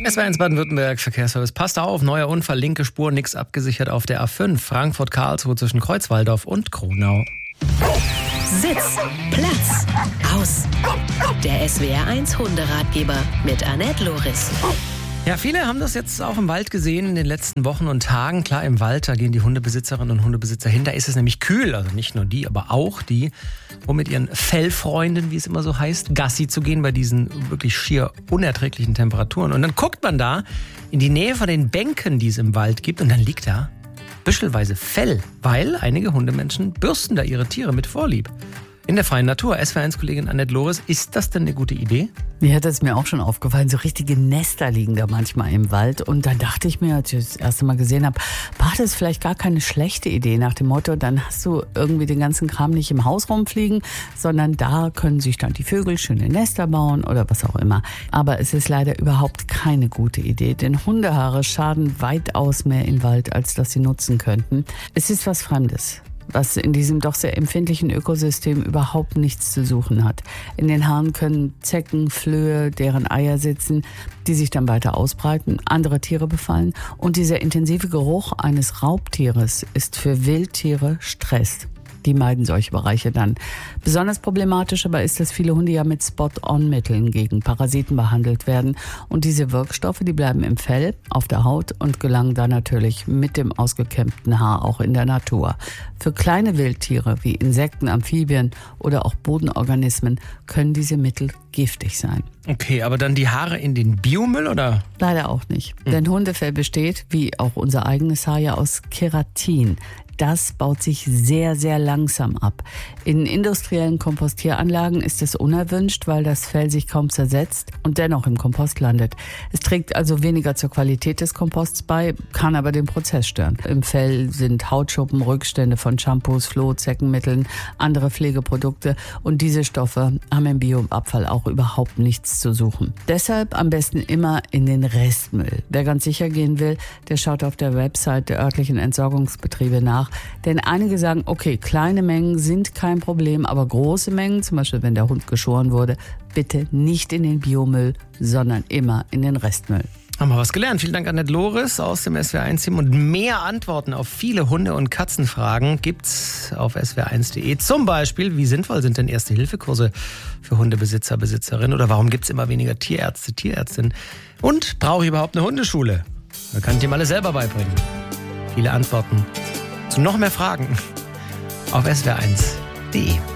SWR1 Baden-Württemberg Verkehrsservice. Passt auf, neuer Unfall, linke Spur, nichts abgesichert auf der A5. Frankfurt-Karlsruhe zwischen Kreuzwaldorf und Kronau. Sitz, Platz, aus. Der SWR1 Hunderatgeber mit Annette Loris. Ja, viele haben das jetzt auch im Wald gesehen in den letzten Wochen und Tagen. Klar, im Wald, da gehen die Hundebesitzerinnen und Hundebesitzer hin. Da ist es nämlich kühl. Also nicht nur die, aber auch die, um mit ihren Fellfreunden, wie es immer so heißt, Gassi zu gehen bei diesen wirklich schier unerträglichen Temperaturen. Und dann guckt man da in die Nähe von den Bänken, die es im Wald gibt. Und dann liegt da büschelweise Fell, weil einige Hundemenschen bürsten da ihre Tiere mit Vorlieb. In der freien Natur. SWR1-Kollegin Annette Loris, ist das denn eine gute Idee? Mir hat das mir auch schon aufgefallen, so richtige Nester liegen da manchmal im Wald. Und dann dachte ich mir, als ich das erste Mal gesehen habe, das ist vielleicht gar keine schlechte Idee nach dem Motto, dann hast du irgendwie den ganzen Kram nicht im Haus rumfliegen, sondern da können sich dann die Vögel schöne Nester bauen oder was auch immer. Aber es ist leider überhaupt keine gute Idee, denn Hundehaare schaden weitaus mehr im Wald, als dass sie nutzen könnten. Es ist was Fremdes, was in diesem doch sehr empfindlichen Ökosystem überhaupt nichts zu suchen hat. In den Haaren können Zecken, Flöhe, deren Eier sitzen, die sich dann weiter ausbreiten, andere Tiere befallen. Und dieser intensive Geruch eines Raubtieres ist für Wildtiere Stress. Die meiden solche Bereiche dann. Besonders problematisch aber ist, dass viele Hunde ja mit Spot-on-Mitteln gegen Parasiten behandelt werden. Und diese Wirkstoffe, die bleiben im Fell, auf der Haut und gelangen dann natürlich mit dem ausgekämmten Haar auch in der Natur. Für kleine Wildtiere wie Insekten, Amphibien oder auch Bodenorganismen können diese Mittel giftig sein. Okay, aber dann die Haare in den Biomüll, oder? Leider auch nicht. Denn Hundefell besteht, wie auch unser eigenes Haar, ja aus Keratin. Das baut sich sehr, sehr langsam ab. In industriellen Kompostieranlagen ist es unerwünscht, weil das Fell sich kaum zersetzt und dennoch im Kompost landet. Es trägt also weniger zur Qualität des Komposts bei, kann aber den Prozess stören. Im Fell sind Hautschuppen, Rückstände von Shampoos, Floh, Zeckenmitteln, andere Pflegeprodukte und diese Stoffe haben im Bioabfall auch überhaupt nichts zu suchen. Deshalb am besten immer in den Restmüll. Wer ganz sicher gehen will, der schaut auf der Website der örtlichen Entsorgungsbetriebe nach. Denn einige sagen, okay, kleine Mengen sind kein Problem, aber große Mengen, zum Beispiel wenn der Hund geschoren wurde, bitte nicht in den Biomüll, sondern immer in den Restmüll. Haben wir was gelernt. Vielen Dank, Annette Loris aus dem SWR1-Team. Und mehr Antworten auf viele Hunde- und Katzenfragen gibt's auf swr1.de. Zum Beispiel, wie sinnvoll sind denn Erste-Hilfe-Kurse für Hundebesitzer, Besitzerinnen? Oder warum gibt's immer weniger Tierärzte, Tierärztinnen? Und brauche ich überhaupt eine Hundeschule? Da kann ich dem alles selber beibringen. Viele Antworten zu noch mehr Fragen auf swr1.de.